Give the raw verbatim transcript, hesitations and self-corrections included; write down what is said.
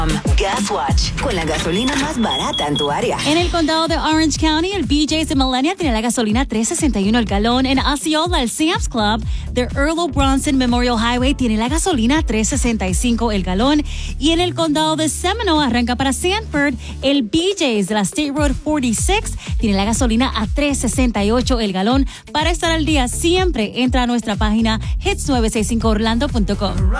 Gas Watch, con la gasolina más barata en tu área. En el condado de Orange County, el B J's de Millenia tiene la gasolina tres sesenta y uno el galón. En Osceola, el Sam's Club de Earl O. Bronson Memorial Highway tiene la gasolina tres sesenta y cinco el galón. Y en el condado de Seminole, arranca para Sanford, el B J's de la State Road cuarenta y seis tiene la gasolina a tres sesenta y ocho el galón. Para estar al día, siempre entra a nuestra página hits nueve sesenta y cinco orlando punto com.